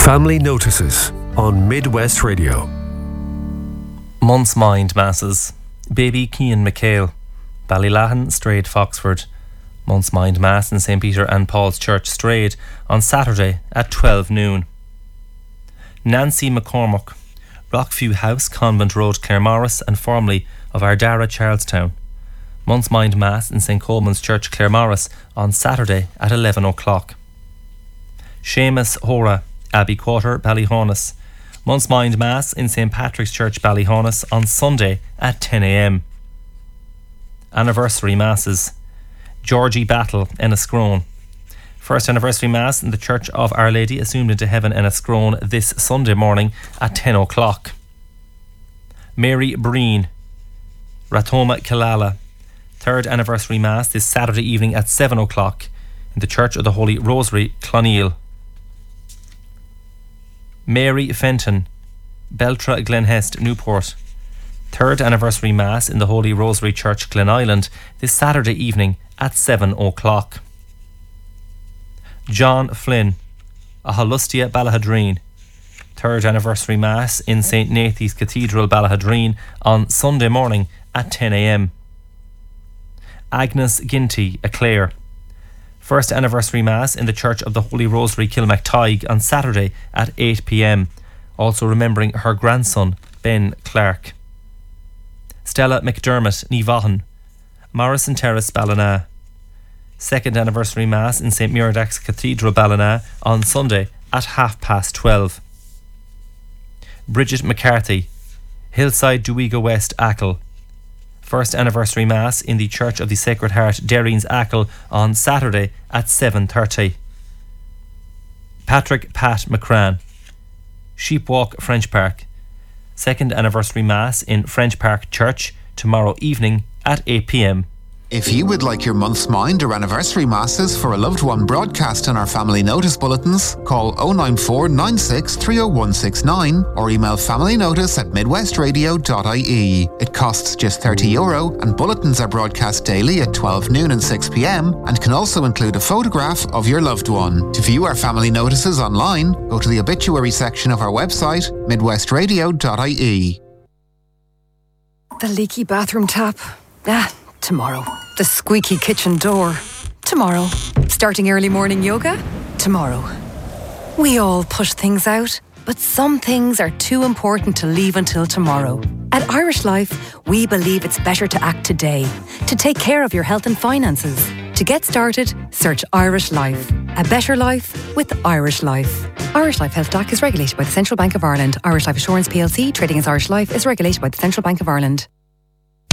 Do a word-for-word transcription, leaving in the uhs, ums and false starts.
Family Notices on Midwest Radio. Month's Mind Masses. Baby Cian McHale, Ballylahan, Strayed, Foxford. Month's Mind Mass in Saint Peter and Paul's Church, Strayed, on Saturday at twelve noon. Nancy McCormack, Rockview House, Convent Road, Claremorris, and formerly of Ardara, Charlestown. Month's Mind Mass in Saint Coleman's Church, Claremorris, on Saturday at eleven o'clock. Seamus Hora, Abbey Quarter, Ballyhonus. Month's Mind Mass in Saint Patrick's Church, Ballyhonus, on Sunday at ten a.m. Anniversary Masses. Georgie Battle, Enniscrone. First Anniversary Mass in the Church of Our Lady Assumed into Heaven, Enniscrone, this Sunday morning at ten o'clock. Mary Breen, Ratoma Killala. Third Anniversary Mass this Saturday evening at seven o'clock in the Church of the Holy Rosary, Cloneel. Mary Fenton, Beltra Glenhest, Newport. Third Anniversary Mass in the Holy Rosary Church, Glen Island, this Saturday evening at seven o'clock. John Flynn, Ahalustia, Ballahadreen. Third Anniversary Mass in Saint Nathy's Cathedral, Ballahadreen, on Sunday morning at ten a.m. Agnes Ginty, Aclair. First Anniversary Mass in the Church of the Holy Rosary, Kilmactygue, on Saturday at eight p.m. Also remembering her grandson, Ben Clark. Stella McDermott, Nivahan, Morrison Terrace, Ballina. Second Anniversary Mass in Saint Muradach's Cathedral, Ballina, on Sunday at half past twelve. Bridget McCarthy, Hillside, Duiga West, Achill. First Anniversary Mass in the Church of the Sacred Heart, Derreen's, Achill, on Saturday at seven thirty. Patrick Pat McCran, Sheepwalk, French Park. Second Anniversary Mass in French Park Church tomorrow evening at eight p.m. If you would like your month's mind or anniversary masses for a loved one broadcast on our family notice bulletins, call oh nine four nine six three oh one six nine or email familynotice at midwestradio dot I E. It costs just thirty euro and bulletins are broadcast daily at twelve noon and six p.m. and can also include a photograph of your loved one. To view our family notices online, go to the obituary section of our website, midwestradio dot I E. The leaky bathroom tap. Ah, tomorrow. The squeaky kitchen door. Tomorrow. Starting early morning yoga. Tomorrow. We all push things out, but some things are too important to leave until tomorrow. At Irish Life, we believe it's better to act today, to take care of your health and finances. To get started, search Irish Life. A better life with Irish Life. Irish Life Health D A C is regulated by the Central Bank of Ireland. Irish Life Assurance P L C, trading as Irish Life, is regulated by the Central Bank of Ireland.